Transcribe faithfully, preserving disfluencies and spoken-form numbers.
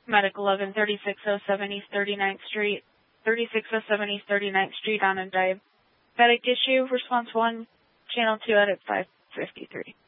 Medic eleven, thirty-six oh seven East thirty-ninth Street. thirty-six oh seven East thirty-ninth Street on a diabetic issue. Response one, channel two out at five fifty-three.